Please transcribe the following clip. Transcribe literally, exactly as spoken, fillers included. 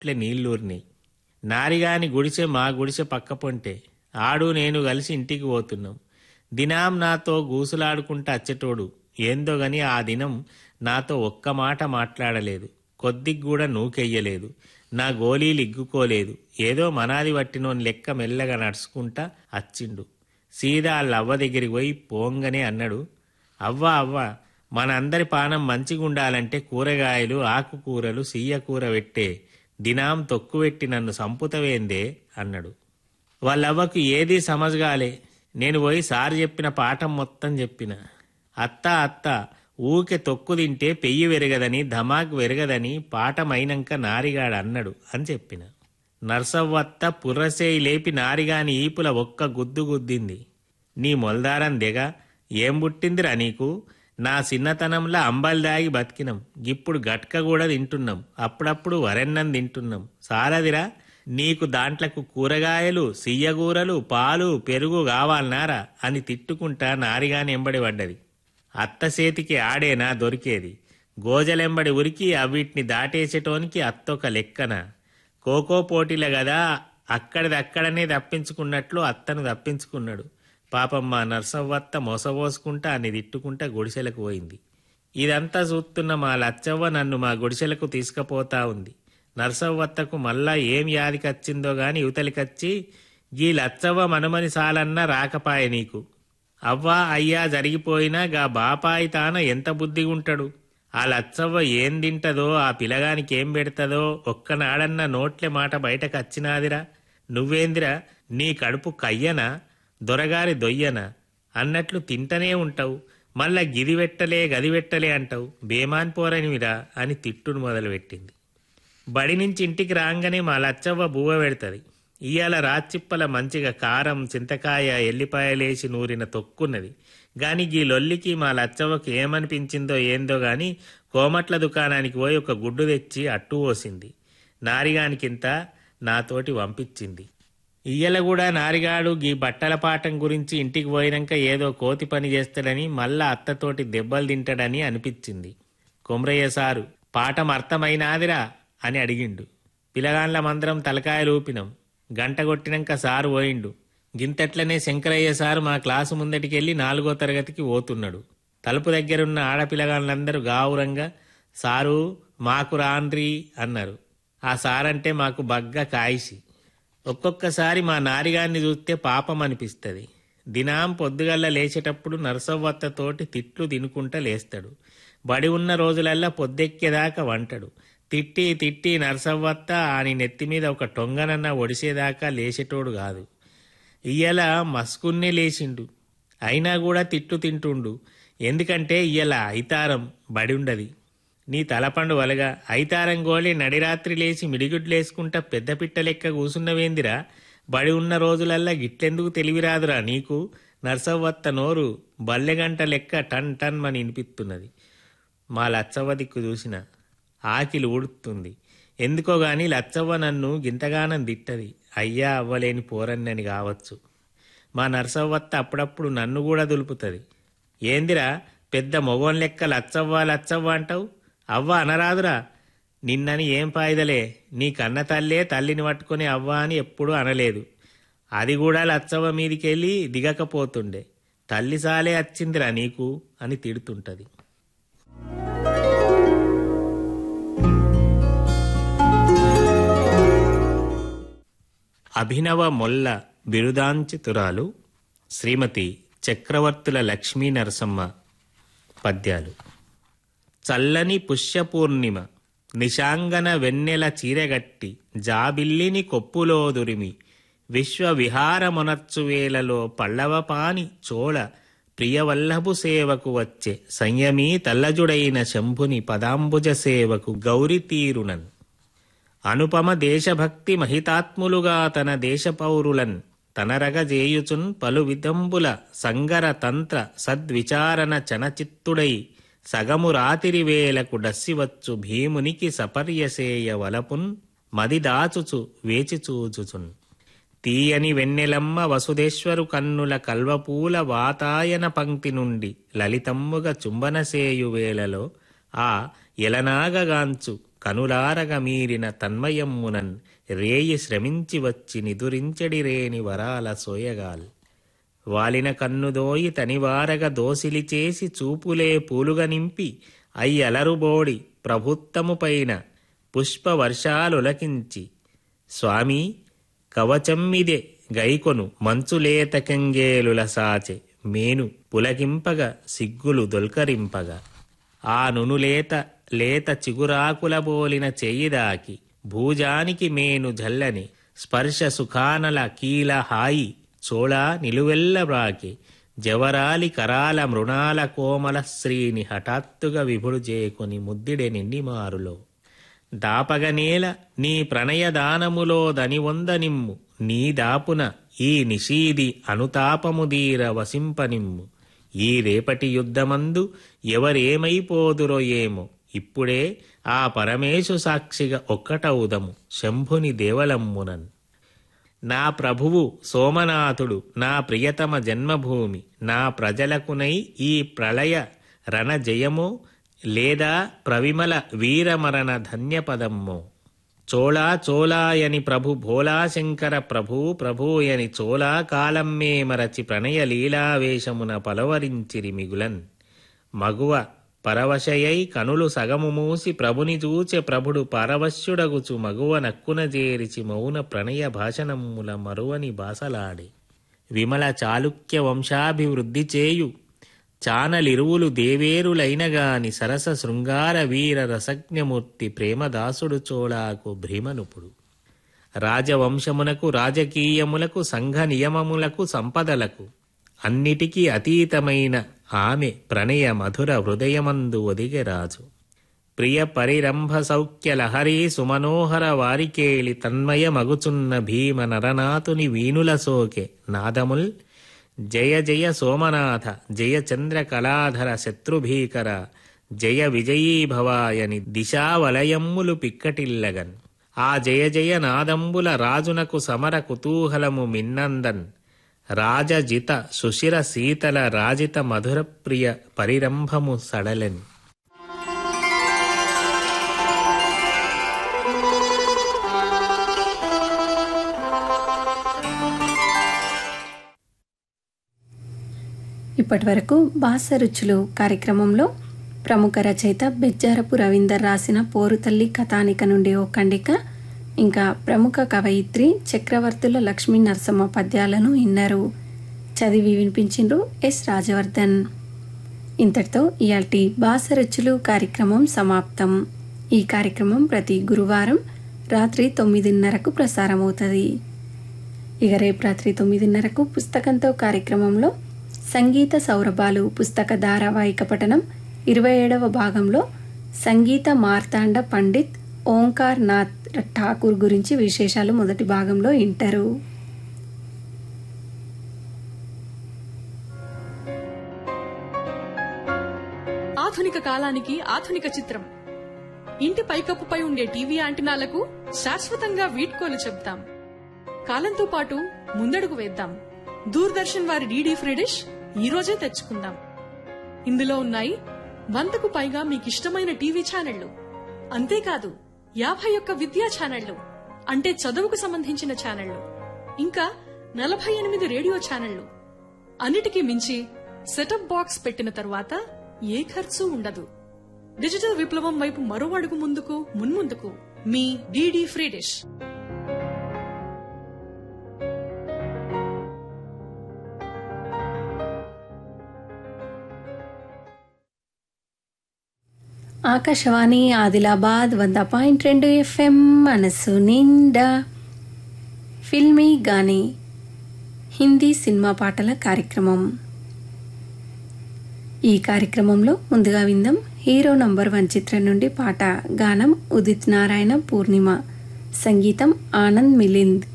ఇట్లే నీళ్ళూరినాయి. నారిగాని గుడిసె మా గుడిసె పక్క పొంటే ఆడు నేను కలిసి ఇంటికి పోతున్నాం. దినాం నాతో గూసులాడుకుంటా అచ్చేటోడు. ఏందో గని ఆ దినం నాతో ఒక్క మాట మాట్లాడలేదు. కొద్దికి కూడా నూకెయ్యలేదు. నా గోళీలు ఇగ్గుకోలేదు. ఏదో మనాది పట్టినోని లెక్క మెల్లగా నడుచుకుంటా అచ్చిండు. సీదా వాళ్ళ అవ్వ దగ్గరికి పోయి పోంగనే అన్నాడు, అవ్వా అవ్వ, మనందరి పానం మంచిగుండాలంటే కూరగాయలు ఆకుకూరలు సియ్యకూర పెట్టే దినాం తొక్కువెట్టి నన్ను సంపుతవేందే అన్నాడు. వాళ్ళవ్వకు ఏదీ సమజ్గాలే. నేను పోయి సార్ చెప్పిన పాఠం మొత్తం చెప్పిన. అత్త అత్త ఊకే తొక్కు తింటే పెయ్యి వెరగదని ధమాక్ వెరగదని పాఠమైనంక నారిగాడు అన్నాడు అని చెప్పిన. నర్సవ్వత్త పుర్రసేయి లేపి నారిగాని ఈపుల ఒక్క గుద్దు గుద్దింది. నీ మొల్దారం దెగ ఏం పుట్టిందిరా నీకు? నా చిన్నతనంలో అంబలు దాగి బతికినాం. ఇప్పుడు గట్క కూడా తింటున్నాం. అప్పుడప్పుడు వరెన్నం తింటున్నాం. సారదిరా నీకు దాంట్లకు కూరగాయలు సియ్యగూరలు పాలు పెరుగు కావాలనారా అని తిట్టుకుంటా నారిగాని ఎంబడి పడ్డది. అత్త చేతికి ఆడేనా దొరికేది? గోజలెంబడి ఉరికి అవిటిని దాటేసేటోనికి అత్తొక లెక్కన. కోకో పోటీల గదా అక్కడిదక్కడనే తప్పించుకున్నట్లు అత్తను తప్పించుకున్నాడు. పాపం మా నర్సవ్వత్త మొసబోసుకుంటా అని తిట్టుకుంటా గుడిసెలకు పోయింది. ఇదంతా చూస్తున్న మా లచ్చవ్వ నన్ను మా గుడిసెలకు తీసుకుపోతా ఉంది. నర్సవ్వత్తకు మళ్ళా ఏం యాదికచ్చిందో గాని యువతలికచ్చి, గీ లచ్చవ్వ మనమని సాలన్నా రాకపాయ నీకు. అవ్వా అయ్యా జరిగిపోయినా గా బాపాయి తాన ఎంత బుద్ధిగుంటాడు. ఆ లచ్చవ్వ ఏం తింటదో ఆ పిలగానికి ఏం పెడతదో ఒక్కనాడన్నా నోట్లే మాట బయటకచ్చినాదిరా. నువ్వేందిరా నీ కడుపు కయ్యనా దొరగారి దొయ్యనా అన్నట్లు తింటనే ఉంటావు. మళ్ళా గిది పెట్టలే గది పెట్టలే అంటావు. బేమాన్ పోరనివిరా అని తిట్టును మొదలుపెట్టింది. బడి నుంచి ఇంటికి రాగానే మా లచ్చవ్వ బువ్వ పెడతది. ఇయ్యాల రాచిప్పల మంచిగా కారం చింతకాయ ఎల్లిపాయలేసి నూరిన తొక్కున్నది. గాని గీ లొల్లికి మా లచ్చవ్వకు ఏమనిపించిందో ఏందో గాని కోమట్ల దుకాణానికి పోయి ఒక గుడ్డు తెచ్చి అట్టు పోసింది. నారిగానికింత నాతోటి పంపించింది. ఇయ్యల కూడా నారిగాడు గీ బట్టల పాఠం గురించి ఇంటికి పోయినాక ఏదో కోతి పని చేస్తాడని మళ్ళా అత్తతోటి దెబ్బలు తింటాడని అనిపించింది. కొమరయ్య సారు పాఠం అర్థమైనాదిరా అని అడిగిండు. పిలగాన్ల మందరం తలకాయలు ఊపినాం. గంట కొట్టినాక సారు పోయిండు. గింతట్లనే శంకరయ్య సారు మా క్లాసు ముందటికెళ్ళి నాలుగో తరగతికి పోతున్నాడు. తలుపు దగ్గరున్న ఆడపిల్లగాళ్ళందరూ గావురంగా సారు మాకు రాన్రీ అన్నారు. ఆ సారంటే మాకు బగ్గా కాయిసి. ఒక్కొక్కసారి మా నారిగాన్ని చూస్తే పాపం అనిపిస్తుంది. దినాం పొద్దుగల్లా లేచేటప్పుడు నరసవ్వత్తతోటి తిట్లు తినుకుంటా లేస్తాడు. బడి ఉన్న రోజులల్లా పొద్దెక్కేదాకా వంటడు. తిట్టి తిట్టి నరసవ్వత్త అని నెత్తిమీద ఒక టొంగనన్న ఒడిసేదాకా లేచేటోడు కాదు. ఇయ్యల మస్కున్నే లేచిండు. అయినా కూడా తిట్టు తింటుండు. ఎందుకంటే ఇయ్యల ఐతారం బడి ఉండది. నీ తలపండు వలగా ఐతారం గోలి నడిరాత్రి లేచి మిడిగుడ్లేసుకుంటా పెద్ద పిట్ట లెక్క కూసున్నవేందిరా? బడి ఉన్న రోజులల్లా గిట్లెందుకు తెలివిరాదురా నీకు? నర్సవ్వత్త నోరు బల్లెగంట లెక్క టన్ టన్ అని వినిపిస్తున్నది. మా లచ్చవ్వ దిక్కు చూసిన ఆకిలి ఊడుతుంది. ఎందుకో గాని లచ్చవ్వ నన్ను గింతగానం తిట్టది. అయ్యా అవ్వలేని పోరన్నని కావచ్చు. మా నర్సవ్వత్త అప్పుడప్పుడు నన్ను కూడా దులుపుతుంది. ఏందిరా పెద్ద మొగోన్ లెక్క లచ్చవ్వ లచ్చవ్వ అంటావు? అవ్వ అనరాదురా. నిన్నని ఏం పాయిదలే. నీ కన్న తల్లే తల్లిని పట్టుకుని అవ్వ అని ఎప్పుడూ అనలేదు. అది కూడా లచ్చవ్వ మీదికెళ్ళి దిగకపోతుండే. తల్లి సాలే వచ్చిందిరా నీకు అని తిడుతుంటది. అభినవ మొల్ల బిరుదాంచితురాలు శ్రీమతి చక్రవర్తుల లక్ష్మీ నరసమ్మ పద్యాలు. చల్లని పుష్యపూర్ణిమ నిశాంగన వెన్నెల చీరెగట్టి జాబిల్లిని కొప్పులోదురిమి విశ్వవిహారమునచ్చువేలలో పల్లవపాని చోళ ప్రియవల్లభు సేవకు వచ్చే సంయమీ తల్లజుడైన శంభుని పదాంబుజ సేవకు గౌరి తీరునన్. అనుపమ దేశభక్తి మహితాత్ములుగా తన దేశపౌరులన్ తనరగజేయుచున్ పలు విధంబుల సంగర తంత్ర సద్విచారణ చనచిత్తుడై సగము రాతిరి వేలకు డస్సివచ్చు భీమునికి సపర్యసేయ వలపున్ మదిదాచుచు వేచిచూచుచున్. తీయని వెన్నెలమ్మ వసుదేశ్వరు కన్నుల కల్వపూల వాతాయన పంక్తి నుండి లలితమ్ముగ చుంబనసేయు వేళలో ఆ ఎలనాగగాంచు కనులారగ మీరిన తన్మయమ్మునన్ రేయి శ్రమించి వచ్చి నిదురించడి రేని వరాల సోయగాల్ వాలిన కన్నుదోయి తనివారగ దోసిలి చేసి చూపులే పూలుగ నింపి అయ్యలరుబోడి ప్రభుత్తముపైన పుష్పవర్షాలులకించి స్వామి కవచమ్మిదే గైకొను మంచులేతకెంగేలుల సాచె మేను పులకింపగ సిగ్గులు దొల్కరింపగా ఆ నునులేత లేత చిగురాకుల బోలిన చెయ్యిదాకి భూజానికి మేను జల్లని స్పర్శ సుఖానల కీల హాయి చోళా నిలువెల్లబ్రాకి జవరాలి కరాల మృణాల కోమల శ్రీని హఠాత్తుగా విభుడు చేకొని ముద్దిడె నిండిమారులో దాపగనేల నీ ప్రణయదానములో దనివొందనిమ్ము నీ దాపున ఈ నిషీది అనుతాపముదీర వసింపనిమ్ము ఈ రేపటి యుద్ధమందు ఎవరేమైపోదురో ఏమో ఇప్పుడే ఆ పరమేశు సాక్షిగా ఒక్కటవుదము శంభుని దేవలమ్మునన్ నా ప్రభువు సోమనాథుడు నా ప్రియతమ జన్మభూమి నా ప్రజలకునై ఈ ప్రళయ రణజయమో లేదా ప్రవిమల వీరమరణ ధన్యపదమ్మో చోళా చోళాయని ప్రభు భోలాశంకర ప్రభూ ప్రభూయని చోళా కాలమ్మే మరచి ప్రణయ లీలావేశమున పలవరించిరి మిగులన్ మగువ పరవశయై కనులు సగము మూసి ప్రభుని చూచె ప్రభుడు పరవశ్యుడగుచు మగువ నక్కున చేరిచి మౌన ప్రణయ భాషణమ్ముల మరువని బాసలాడి విమల చాళుక్య వంశాభివృద్ధి చేయు చానలిరువులు దేవేరులైనగాని సరస శృంగార వీర రసజ్ఞమూర్తి ప్రేమదాసుడు చోళాకు భ్రీమనుపుడు రాజవంశమునకు రాజకీయములకు సంఘ నియమములకు సంపదలకు అన్నిటికీ అతీతమైన ఆమె ప్రణయ మధుర హృదయమందు ఒదిగెరాజు ప్రియ పరిరంభ సౌఖ్య లహరీ సుమనోహర వారికేళి తన్మయ మగుచున్న భీమ నరనాథుని వీణుల సోకె నాదముల్ జయ జయ సోమనాథ జయ చంద్ర కళాధర శత్రుభీకర జయ విజయీభవాయని దిశావలయమ్ములు పిక్కటిల్లగన్ ఆ జయ జయ నాదంబుల రాజునకు సమర కుతూహలము మిన్నందన్ రాజజిత సుశిర శీతల రాజిత మధుర ప్రియ పరిరంభము సడలెన్ ఇప్పటి వరకు భాషరుచులు కార్యక్రమంలో ప్రముఖ రచయిత బెజ్జారపు రవీందర్ రాసిన పోరుతల్లి కథానిక నుండి ఓ ఖండిక ఇంకా ప్రముఖ కవయిత్రి చక్రవర్తుల లక్ష్మీ నరసమ్మ పద్యాలను విన్నారు. చదివి వినిపించిండ్రు ఎస్ రాజవర్ధన్. ఇంతటితో ఇయాల్టి భాషరుచులు కార్యక్రమం సమాప్తం. ఈ కార్యక్రమం ప్రతి గురువారం రాత్రి తొమ్మిదిన్నరకు ప్రసారమవుతుంది. ఇక రేపు రాత్రి తొమ్మిదిన్నరకు పుస్తకంతో కార్యక్రమంలో సంగీత సౌరభాలు పుస్తక ధారావాహిక పఠనం ఇరవై ఏడవ భాగంలో సంగీత మార్తాండ పండిత్ ఓంకార్ నాథ్ ఠాకూర్ గురించి విశేషాలు మొదటి భాగంలో వింటారు. ఆధునిక కాలానికి ఆధునిక చిత్రం. ఇంటి పైకప్పుపై ఉండే టీవీ యాంటినాలకు శాశ్వతంగా వీడ్కోలు చెప్తాం. కాలంతో పాటు ముందడుగు వేద్దాం. దూరదర్శన్ వారి డీడీ ఫ్రీ డిష్ ఈ రోజే తెచ్చుకుందాం. ఇందులో ఉన్నాయి వందకు పైగా మీకిష్టమైన టీవీ ఛానళ్లు. అంతేకాదు యాభై ఒక్క విద్యా ఛానళ్లు అంటే చదువుకు సంబంధించిన ఛానళ్లు, ఇంకా నలభై ఎనిమిది రేడియో ఛానళ్లు. అన్నిటికీ మించి సెటప్ బాక్స్ పెట్టిన తరువాత ఏ ఖర్చు ఉండదు. డిజిటల్ విప్లవం వైపు మరో అడుగు ముందుకు మున్ముందుకు మీ DD free dish. Akashvani Adilabad వంద పాయింట్ రెండు ఎఫ్ఎం మనసు నిండా ఫిల్మీ గానీ హిందీ సినిమా పాటల కార్యక్రమం. ఈ కార్యక్రమంలో ముందుగా విందాం హీరో నంబర్ వన్ చిత్రం నుండి పాట. గానం ఉదిత్ నారాయణ, పూర్ణిమ, సంగీతం ఆనంద్ మిలింద్.